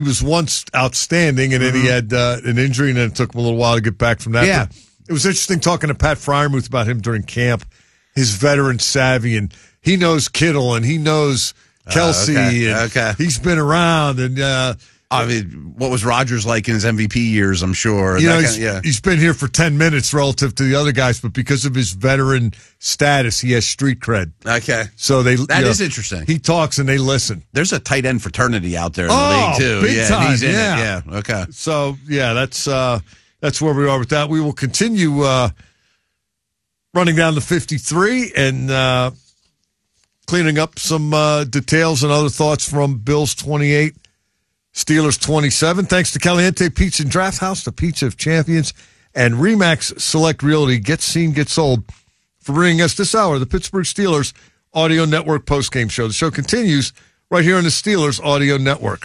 he was once outstanding, and then he had an injury, and then it took him a little while to get back from that. Yeah. But it was interesting talking to Pat Fryermuth about him during camp, his veteran savvy, and he knows Kittle, and he knows Kelsey, and he's been around, and I mean, what was Rodgers like in his MVP years, I'm sure. He's been here for 10 minutes relative to the other guys, but because of his veteran status, he has street cred. Okay. So that is interesting. He talks and they listen. There's a tight end fraternity out there in the league, too. Big time. He's in it. Yeah, okay. So, that's where we are with that. We will continue running down to 53 and cleaning up some details and other thoughts from Bills 28. Steelers 27. Thanks to Caliente Pizza and Draft House, the Pizza of Champions, and Remax Select Realty. Get seen, get sold for bringing us this hour, the Pittsburgh Steelers Audio Network postgame show. The show continues right here on the Steelers Audio Network.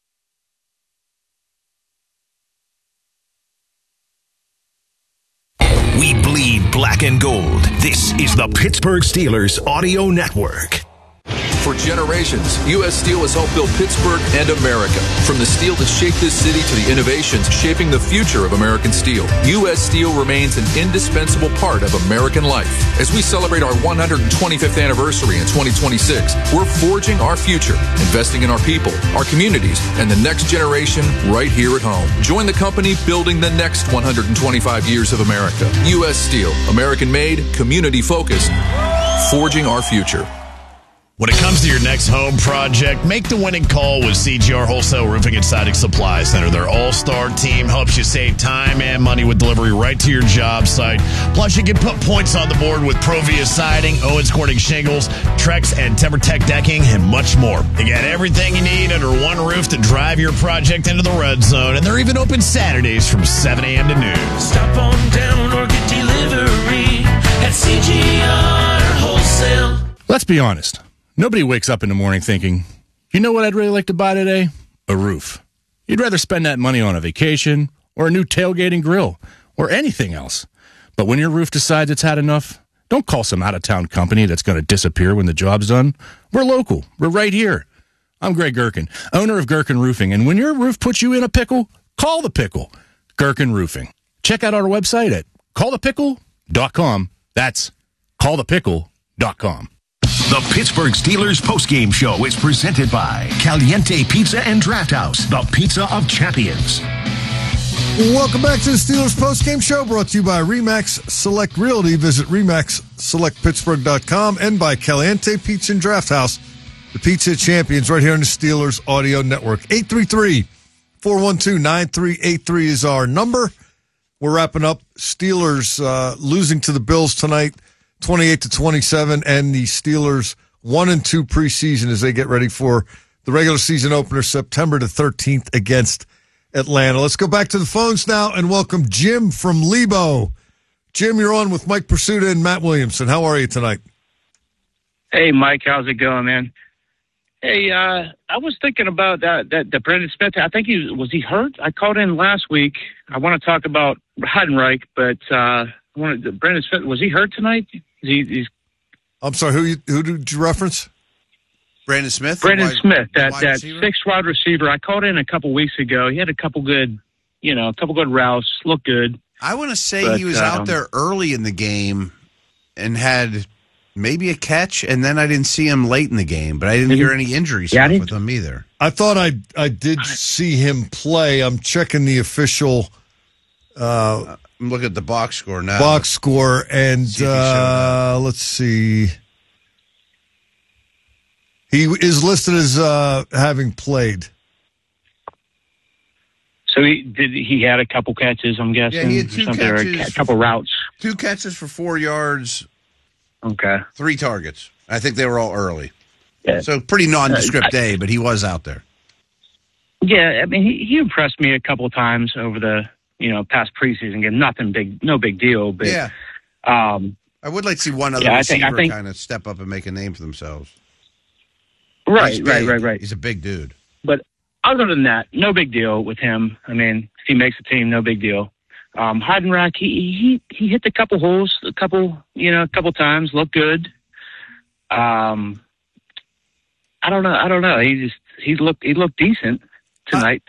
We bleed black and gold. This is the Pittsburgh Steelers Audio Network. For generations, U.S. Steel has helped build Pittsburgh and America. From the steel that shaped this city to the innovations shaping the future of American steel, U.S. Steel remains an indispensable part of American life. As we celebrate our 125th anniversary in 2026, we're forging our future, investing in our people, our communities, and the next generation right here at home. Join the company building the next 125 years of America. U.S. Steel, American-made, community-focused, forging our future. When it comes to your next home project, make the winning call with CGR Wholesale Roofing and Siding Supply Center. Their all-star team helps you save time and money with delivery right to your job site. Plus, you can put points on the board with Provia Siding, Owens Corning Shingles, Trex, and TimberTech Decking, and much more. You got everything you need under one roof to drive your project into the red zone, and they're even open Saturdays from 7 a.m. to noon. Stop on down or get delivery at CGR Wholesale. Let's be honest. Nobody wakes up in the morning thinking, you know what I'd really like to buy today? A roof. You'd rather spend that money on a vacation or a new tailgating grill or anything else. But when your roof decides it's had enough, don't call some out-of-town company that's going to disappear when the job's done. We're local. We're right here. I'm Greg Gherkin, owner of Gherkin Roofing. And when your roof puts you in a pickle, call the pickle. Gherkin Roofing. Check out our website at callthepickle.com. That's callthepickle.com. The Pittsburgh Steelers postgame show is presented by Caliente Pizza and Draft House, the Pizza of Champions. Welcome back to the Steelers postgame show, brought to you by Remax Select Realty. Visit RemaxSelectPittsburgh.com and by Caliente Pizza and Draft House, the Pizza of Champions, right here on the Steelers Audio Network. 833-412-9383 is our number. We're wrapping up. Steelers losing to the Bills tonight, 28-27, and the Steelers 1-2 preseason as they get ready for the regular season opener September the 13th against Atlanta. Let's go back to the phones now and welcome Jim from Lebo. Jim, you're on with Mike Pursuta and Matt Williamson. How are you tonight? Hey, Mike, how's it going, man? Hey, I was thinking about that Brandon Smith. I think was he hurt? I called in last week. I want to talk about Heidenreich, but Brandon Smith, was he hurt tonight? He's I'm sorry, who did you reference? Brandon Smith? Brandon Smith, that sixth wide receiver. I called in a couple weeks ago. He had a couple good routes, looked good. I want to say he was out there early in the game and had maybe a catch, and then I didn't see him late in the game, but I didn't hear any injury stuff with him either. I thought I did see him play. I'm checking the official I'm looking at the box score now. And let's see. He is listed as having played. So he had a couple catches, I'm guessing? Yeah, he had two catches. A couple routes. 2 catches for 4 yards. Okay. 3 targets. I think they were all early. Yeah. So pretty nondescript day, but he was out there. Yeah, I mean, he impressed me a couple of times over the past preseason game. No big deal. But yeah. I would like to see one other receiver kind of step up and make a name for themselves. Right. He's a big dude. But other than that, no big deal with him. I mean, if he makes a team, no big deal. Heidenreich, he hit a couple holes, a couple times, looked good. I don't know. He looked decent tonight.